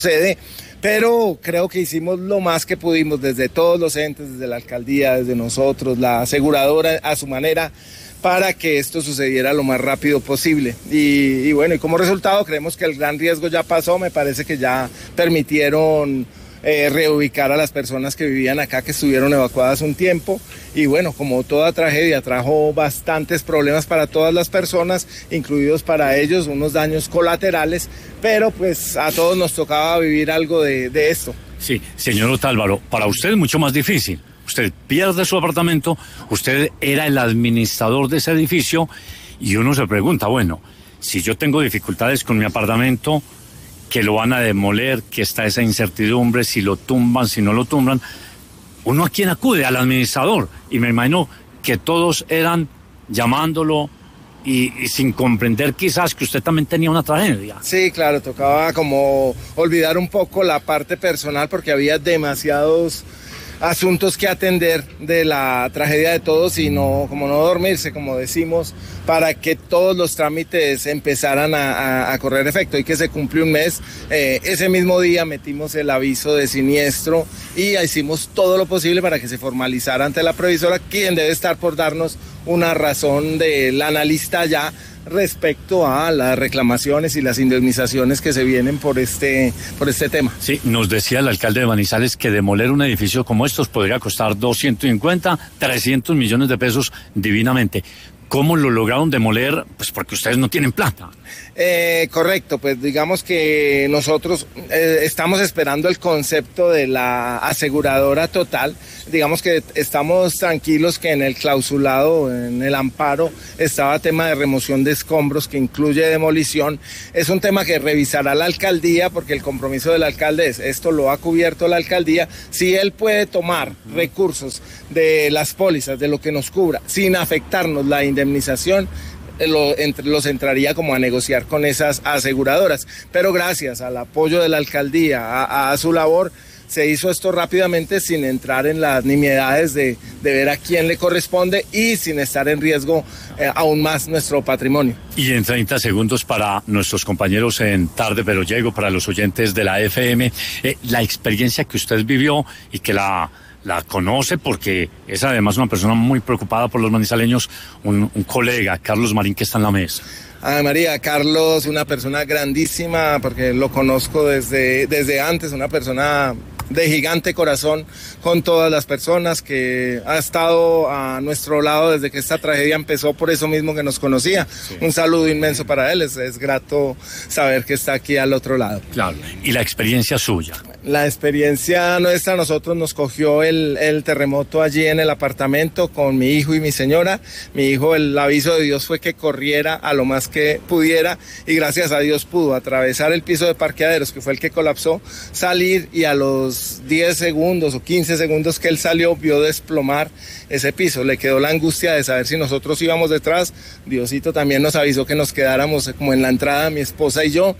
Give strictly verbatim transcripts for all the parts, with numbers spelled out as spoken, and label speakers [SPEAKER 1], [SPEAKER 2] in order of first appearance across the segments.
[SPEAKER 1] sucede, pero creo que hicimos lo más que pudimos desde todos los entes, desde la alcaldía, desde nosotros, la aseguradora a su manera, para que esto sucediera lo más rápido posible. Y, y bueno, y como resultado creemos que el gran riesgo ya pasó, me parece que ya permitieron eh, reubicar a las personas que vivían acá, que estuvieron evacuadas un tiempo. Y bueno, como toda tragedia, trajo bastantes problemas para todas las personas, incluidos para ellos unos daños colaterales, pero pues a todos nos tocaba vivir algo de, de esto.
[SPEAKER 2] Sí, señor Otálvaro, para usted es mucho más difícil. Usted pierde su apartamento, usted era el administrador de ese edificio y uno se pregunta, bueno, si yo tengo dificultades con mi apartamento, que lo van a demoler, que está esa incertidumbre, si lo tumban, si no lo tumban, ¿uno a quién acude? Al administrador. Y me imagino que todos eran llamándolo y, y sin comprender quizás que usted también tenía una tragedia.
[SPEAKER 1] Sí, claro, tocaba como olvidar un poco la parte personal porque había demasiados asuntos que atender de la tragedia de todos y no, como no dormirse, como decimos, para que todos los trámites empezaran a, a, a correr efecto. Y que se cumplió un mes, eh, ese mismo día metimos el aviso de siniestro y hicimos todo lo posible para que se formalizara ante la provisora, quien debe estar por darnos una razón del analista ya respecto a las reclamaciones y las indemnizaciones que se vienen por este, por este tema.
[SPEAKER 2] Sí, nos decía el alcalde de Manizales que demoler un edificio como estos podría costar doscientos cincuenta, trescientos millones de pesos divinamente. ¿Cómo lo lograron demoler? Pues porque ustedes no tienen plata.
[SPEAKER 1] Eh, correcto, pues digamos que nosotros eh, estamos esperando el concepto de la aseguradora total. Digamos que estamos tranquilos que en el clausulado, en el amparo, estaba tema de remoción de escombros que incluye demolición. Es un tema que revisará la alcaldía porque el compromiso del alcalde es, esto lo ha cubierto la alcaldía, si él puede tomar recursos de las pólizas, de lo que nos cubra, sin afectarnos la indemnización, Lo, entre, los entraría como a negociar con esas aseguradoras, pero gracias al apoyo de la alcaldía, a, a su labor, se hizo esto rápidamente sin entrar en las nimiedades de, de ver a quién le corresponde y sin estar en riesgo eh, aún más nuestro patrimonio.
[SPEAKER 2] Y en treinta segundos para nuestros compañeros en Tarde Pero Llego, para los oyentes de la F M, eh, la experiencia que usted vivió y que la... la conoce porque es además una persona muy preocupada por los manizaleños, un, un colega, Carlos Marín, que está en la mesa.
[SPEAKER 1] Ah, María, Carlos, una persona grandísima, porque lo conozco desde, desde antes, una persona de gigante corazón con todas las personas, que ha estado a nuestro lado desde que esta tragedia empezó, por eso mismo que nos conocía. Sí. Un saludo inmenso para él, es, es grato saber que está aquí al otro lado.
[SPEAKER 2] Claro, y la experiencia suya.
[SPEAKER 1] La experiencia nuestra, nosotros nos cogió el, el terremoto allí en el apartamento con mi hijo y mi señora. Mi hijo, el aviso de Dios fue que corriera a lo más que pudiera y gracias a Dios pudo atravesar el piso de parqueaderos, que fue el que colapsó, salir y a los diez segundos o quince segundos que él salió vio desplomar ese piso. Le quedó la angustia de saber si nosotros íbamos detrás. Diosito también nos avisó que nos quedáramos como en la entrada, mi esposa y yo,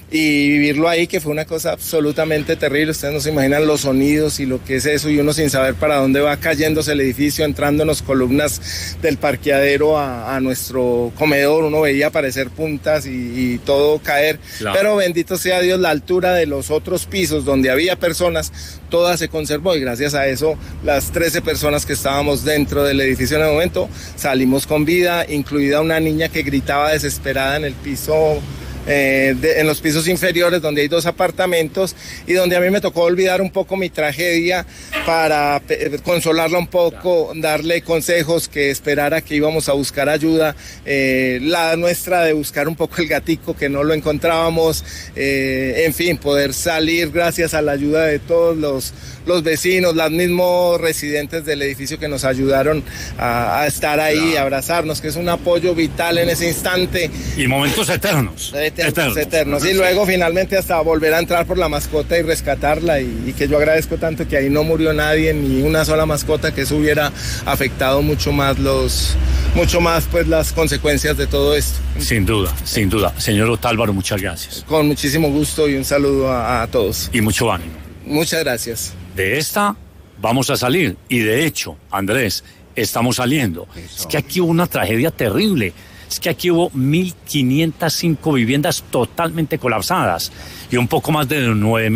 [SPEAKER 1] y vivirlo ahí, que fue una cosa absolutamente terrible. Ustedes no se imaginan los sonidos y lo que es eso, y uno sin saber para dónde va cayéndose el edificio, entrándonos columnas del parqueadero a, a nuestro comedor, uno veía aparecer puntas y, y todo caer, claro. Pero bendito sea Dios, la altura de los otros pisos donde había personas, toda se conservó y gracias a eso las trece personas que estábamos dentro del edificio en el momento salimos con vida, incluida una niña que gritaba desesperada en el piso, Eh, de, en los pisos inferiores, donde hay dos apartamentos y donde a mí me tocó olvidar un poco mi tragedia para eh, consolarla un poco, darle consejos, que esperara que íbamos a buscar ayuda, eh, la nuestra de buscar un poco el gatico que no lo encontrábamos, eh, en fin, poder salir gracias a la ayuda de todos los, los vecinos, los mismos residentes del edificio que nos ayudaron a, a estar ahí, a abrazarnos, que es un apoyo vital en ese instante.
[SPEAKER 2] Y momentos eternos.
[SPEAKER 1] Eternos, eternos. eternos. Y luego finalmente hasta volver a entrar por la mascota y rescatarla, y, y que yo agradezco tanto que ahí no murió nadie, ni una sola mascota, que eso hubiera afectado mucho más los, mucho más pues las consecuencias de todo esto.
[SPEAKER 2] Sin duda, sin duda. Señor Otálvaro, muchas gracias.
[SPEAKER 1] Con muchísimo gusto y un saludo a, a todos.
[SPEAKER 2] Y mucho ánimo.
[SPEAKER 1] Muchas gracias.
[SPEAKER 2] De esta vamos a salir, y de hecho, Andrés, estamos saliendo. Eso. Es que aquí hubo una tragedia terrible. es que aquí hubo mil quinientas cinco viviendas totalmente colapsadas y un poco más de nueve mil